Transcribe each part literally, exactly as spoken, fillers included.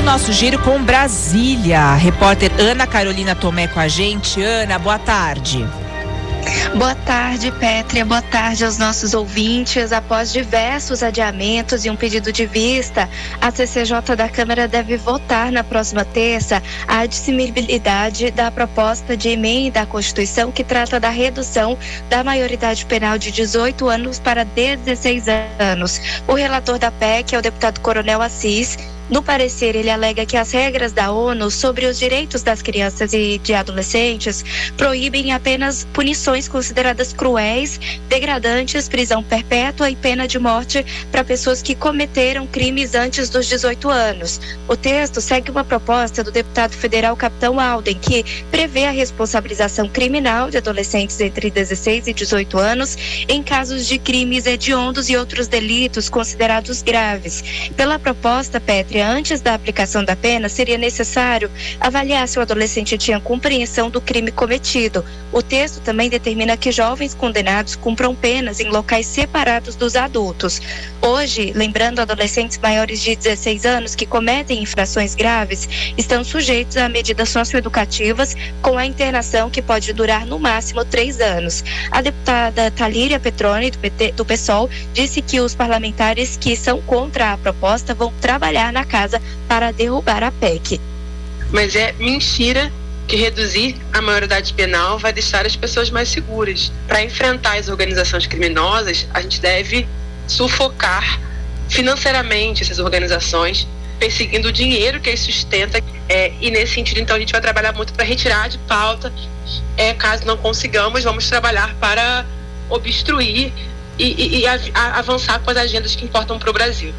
o nosso giro com Brasília. A repórter Ana Carolina Tomé com a gente. Ana, boa tarde. Boa tarde, Pétria. Boa tarde aos nossos ouvintes. Após diversos adiamentos e um pedido de vista, a C C J da Câmara deve votar na próxima terça a admissibilidade da proposta de emenda à Constituição que trata da redução da maioridade penal de dezoito anos para dezesseis anos. O relator da P E C é o deputado Coronel Assis. No parecer, ele alega que as regras da ONU sobre os direitos das crianças e de adolescentes proíbem apenas punições consideradas cruéis, degradantes, prisão perpétua e pena de morte para pessoas que cometeram crimes antes dos dezoito anos. O texto segue uma proposta do deputado federal Capitão Alden, que prevê a responsabilização criminal de adolescentes entre dezesseis e dezoito anos em casos de crimes hediondos e outros delitos considerados graves. Pela proposta, Pétria, antes da aplicação da pena, seria necessário avaliar se o adolescente tinha compreensão do crime cometido. O texto também determina que jovens condenados cumpram penas em locais separados dos adultos. Hoje, lembrando, adolescentes maiores de dezesseis anos que cometem infrações graves estão sujeitos a medidas socioeducativas com a internação que pode durar no máximo três anos. A deputada Thalíria Petroni, do, P T, do PSOL, disse que os parlamentares que são contra a proposta vão trabalhar na casa para derrubar a P E C. Mas é mentira que reduzir a maioridade penal vai deixar as pessoas mais seguras. Para enfrentar as organizações criminosas, a gente deve sufocar financeiramente essas organizações, perseguindo o dinheiro que as sustenta. É, e nesse sentido, então, a gente vai trabalhar muito para retirar de pauta. É, caso não consigamos, vamos trabalhar para obstruir e, e, e a, a, avançar com as agendas que importam para o Brasil.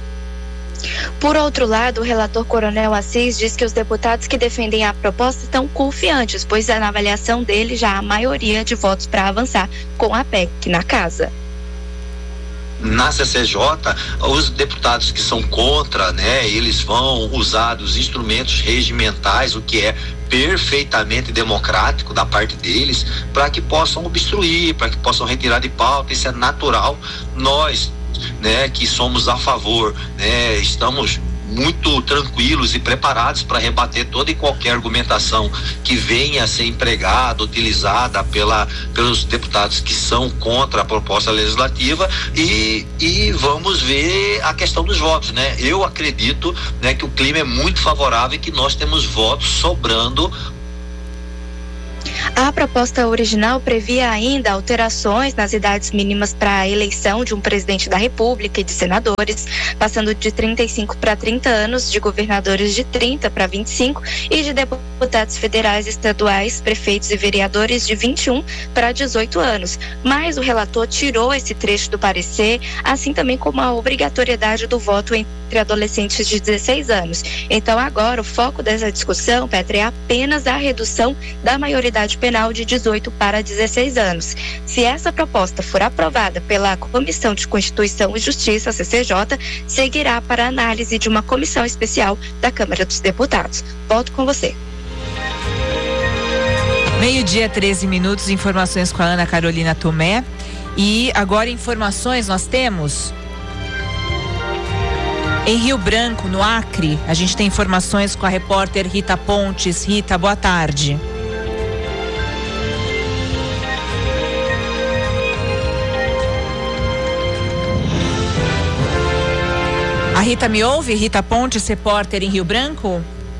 Por outro lado, o relator Coronel Assis diz que os deputados que defendem a proposta estão confiantes, pois na avaliação dele já há maioria de votos para avançar com a P E C na casa. Na C C J, os deputados que são contra, né, eles vão usar dos instrumentos regimentais, o que é perfeitamente democrático da parte deles, para que possam obstruir, para que possam retirar de pauta. Isso é natural. Nós, né, que somos a favor, né, estamos muito tranquilos e preparados para rebater toda e qualquer argumentação que venha a ser empregada, utilizada pela, pelos deputados que são contra a proposta legislativa, e, e vamos ver a questão dos votos, né? Eu acredito, né, que o clima é muito favorável e que nós temos votos sobrando. A proposta original previa ainda alterações nas idades mínimas para a eleição de um presidente da República e de senadores, passando de trinta e cinco para trinta anos, de governadores de trinta para vinte e cinco e de deputados federais, estaduais, prefeitos e vereadores de vinte e um para dezoito anos. Mas o relator tirou esse trecho do parecer, assim também como a obrigatoriedade do voto entre adolescentes de dezesseis anos. Então agora o foco dessa discussão, Petra, é apenas a redução da maioridade penal de dezoito para dezesseis anos. Se essa proposta for aprovada pela Comissão de Constituição e Justiça, C C J, seguirá para análise de uma comissão especial da Câmara dos Deputados. Volto com você. Meio-dia, treze minutos, informações com a Ana Carolina Tomé. E agora informações nós temos em Rio Branco, no Acre. A gente tem informações com a repórter Rita Pontes. Rita, boa tarde. A Rita me ouve? Rita Pontes, repórter em Rio Branco?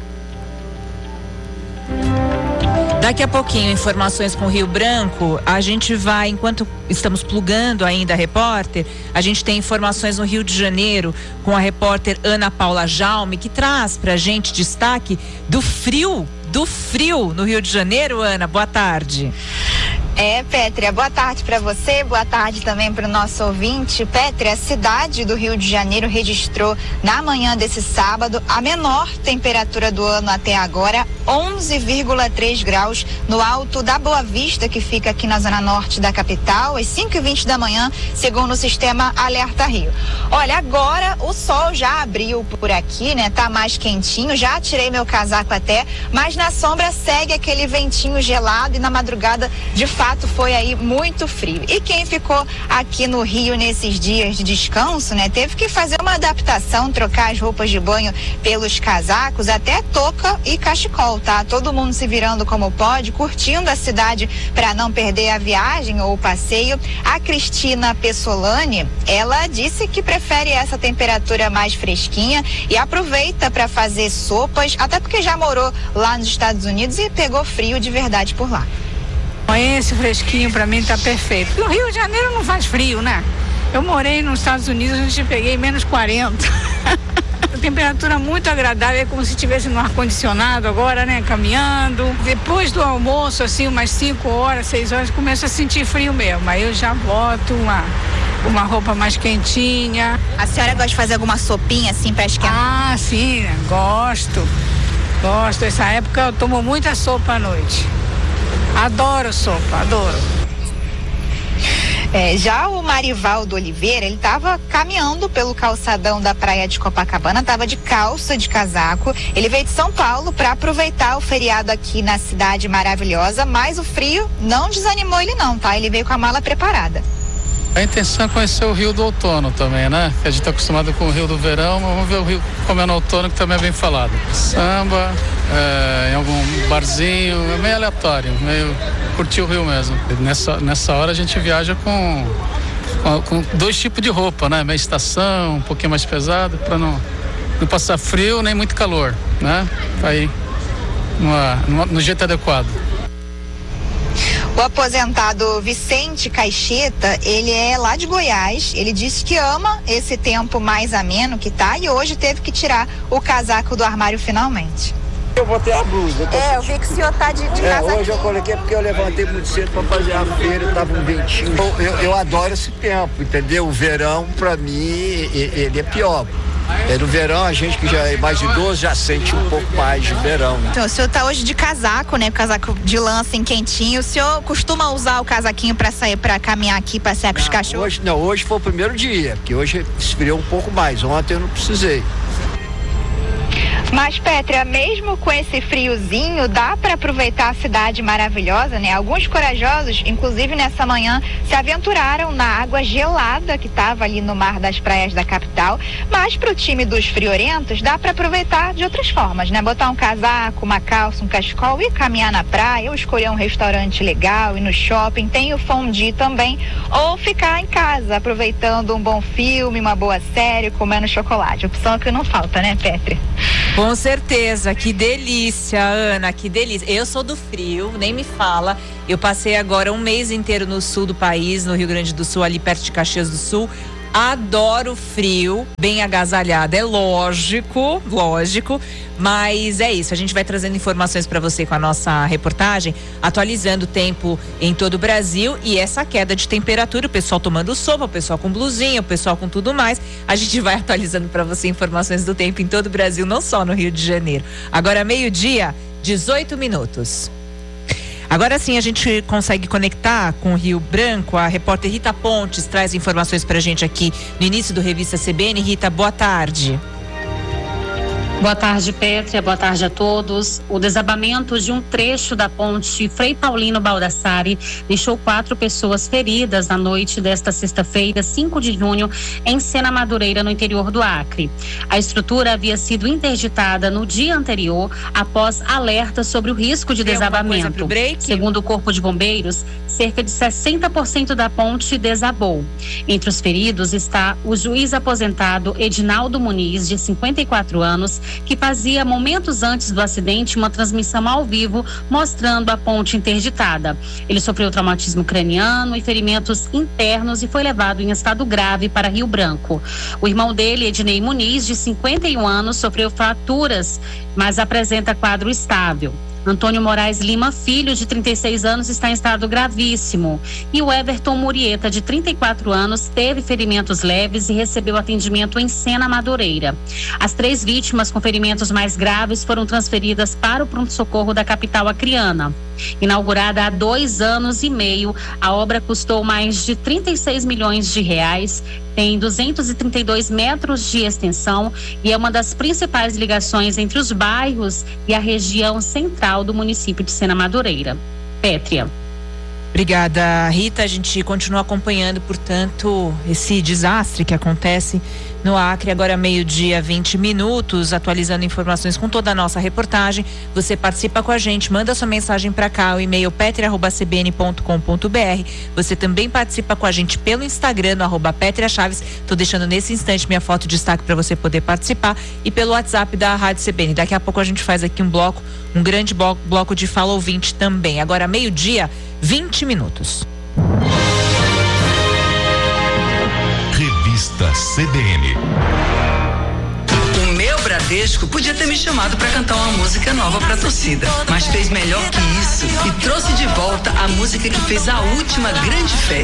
Daqui a pouquinho, informações com Rio Branco. A gente vai, enquanto estamos plugando ainda a repórter, a gente tem informações no Rio de Janeiro com a repórter Ana Paula Jaume, que traz pra gente destaque do frio, do frio no Rio de Janeiro. Ana, boa tarde. É, Pétria, boa tarde para você, boa tarde também para o nosso ouvinte. Pétria, a cidade do Rio de Janeiro registrou na manhã desse sábado a menor temperatura do ano até agora, onze vírgula três graus no alto da Boa Vista, que fica aqui na zona norte da capital, às cinco e vinte da manhã, segundo o sistema Alerta Rio. Olha, agora o sol já abriu por aqui, né? Tá mais quentinho, já tirei meu casaco até, mas na sombra segue aquele ventinho gelado e na madrugada, de fato, fato foi aí muito frio. E quem ficou aqui no Rio nesses dias de descanso, né, teve que fazer uma adaptação, trocar as roupas de banho pelos casacos, até touca e cachecol, tá? Todo mundo se virando como pode, curtindo a cidade para não perder a viagem ou o passeio. A Cristina Pessolani, ela disse que prefere essa temperatura mais fresquinha e aproveita para fazer sopas, até porque já morou lá nos Estados Unidos e pegou frio de verdade por lá. Esse fresquinho para mim tá perfeito. No Rio de Janeiro não faz frio, né? Eu morei nos Estados Unidos, a gente peguei menos quarenta. A temperatura muito agradável, é como se estivesse no ar-condicionado agora, né? Caminhando. Depois do almoço, assim, umas cinco horas, seis horas, começa a sentir frio mesmo. Aí eu já boto uma, uma roupa mais quentinha. A senhora gosta de fazer alguma sopinha assim para esquentar? Ah, sim, gosto. Gosto. Essa época eu tomo muita sopa à noite. Adoro sopa, adoro. É, já o Marivaldo Oliveira, ele estava caminhando pelo calçadão da praia de Copacabana, estava de calça, de casaco. Ele veio de São Paulo para aproveitar o feriado aqui na cidade maravilhosa, mas o frio não desanimou ele não, tá? Ele veio com a mala preparada. A intenção é conhecer o Rio do Outono também, né? A gente está acostumado com o Rio do Verão, mas vamos ver o Rio como é no outono, que também é bem falado. Samba, é, em algum barzinho, é meio aleatório, meio curtir o Rio mesmo. Nessa, nessa hora a gente viaja com, com, com dois tipos de roupa, né? Meia estação, um pouquinho mais pesado, para não, não passar frio nem muito calor, né? Tá aí numa, numa, no jeito adequado. O aposentado Vicente Caixeta, ele é lá de Goiás, ele disse que ama esse tempo mais ameno que tá e hoje teve que tirar o casaco do armário finalmente. Eu botei a blusa. Eu é, eu vi que o senhor tá de, de é, casaco. Hoje eu coloquei porque eu levantei muito cedo para fazer a feira, tava um ventinho. Eu, eu, eu adoro esse tempo, entendeu? O verão, para mim, ele é pior. É, no verão, a gente que já é mais idoso já sente um pouco mais de verão. Então, o senhor tá hoje de casaco, né? Casaco de lã, assim, quentinho. O senhor costuma usar o casaquinho para sair, para caminhar aqui, passear com os cachorros? Hoje, não, hoje foi o primeiro dia, porque hoje esfriou um pouco mais. Ontem eu não precisei. Mas, Pétria, mesmo com esse friozinho, dá para aproveitar a cidade maravilhosa, né? Alguns corajosos, inclusive nessa manhã, se aventuraram na água gelada que estava ali no mar das praias da capital. Mas para o time dos friorentos, dá para aproveitar de outras formas, né? Botar um casaco, uma calça, um cachecol e caminhar na praia, ou escolher um restaurante legal, ir no shopping, tem o fondue também, ou ficar em casa, aproveitando um bom filme, uma boa série, comendo chocolate. Opção que não falta, né, Pétria? Com certeza, que delícia, Ana, que delícia. Eu sou do frio, nem me fala. Eu passei agora um mês inteiro no sul do país, no Rio Grande do Sul, ali perto de Caxias do Sul. Adoro frio, bem agasalhada, é lógico, lógico, mas é isso, a gente vai trazendo informações para você com a nossa reportagem, atualizando o tempo em todo o Brasil e essa queda de temperatura, o pessoal tomando sopa, o pessoal com blusinha, o pessoal com tudo mais, a gente vai atualizando para você informações do tempo em todo o Brasil, não só no Rio de Janeiro. Agora meio-dia, dezoito minutos. Agora sim a gente consegue conectar com o Rio Branco. A repórter Rita Pontes traz informações pra gente aqui no início do Revista C B N. Rita, boa tarde. Boa tarde, Pétria. Boa tarde a todos. O desabamento de um trecho da ponte Frei Paulino Baldassari deixou quatro pessoas feridas na noite desta sexta-feira, cinco de junho, em Sena Madureira, no interior do Acre. A estrutura havia sido interditada no dia anterior, após alerta sobre o risco de desabamento. Segundo o Corpo de Bombeiros, cerca de sessenta por cento da ponte desabou. Entre os feridos está o juiz aposentado Edinaldo Muniz, de cinquenta e quatro anos, que fazia momentos antes do acidente uma transmissão ao vivo mostrando a ponte interditada. Ele sofreu traumatismo craniano e ferimentos internos e foi levado em estado grave para Rio Branco. O irmão dele, Ednei Muniz, de cinquenta e um anos, sofreu fraturas, mas apresenta quadro estável. Antônio Moraes Lima Filho, de trinta e seis anos, está em estado gravíssimo. E o Everton Murieta, de trinta e quatro anos, teve ferimentos leves e recebeu atendimento em Sena Madureira. As três vítimas com ferimentos mais graves foram transferidas para o pronto-socorro da capital acreana. Inaugurada há dois anos e meio, a obra custou mais de trinta e seis milhões de reais, tem duzentos e trinta e dois metros de extensão e é uma das principais ligações entre os bairros e a região central do município de Sena Madureira. Pétria. Obrigada, Rita. A gente continua acompanhando, portanto, esse desastre que acontece no Acre. Agora meio-dia, vinte minutos, atualizando informações com toda a nossa reportagem. Você participa com a gente, manda sua mensagem para cá, o e-mail petria arroba c b n ponto com ponto b r. Você também participa com a gente pelo Instagram, no arroba Petria Chaves. Tô deixando nesse instante minha foto de destaque para você poder participar, e pelo WhatsApp da Rádio C B N. Daqui a pouco a gente faz aqui um bloco, um grande bloco, bloco de fala ouvinte também. Agora meio-dia, vinte minutos. Revista C B N. O meu Bradesco podia ter me chamado para cantar uma música nova para a torcida, mas fez melhor que isso e trouxe de volta a música que fez a última grande festa.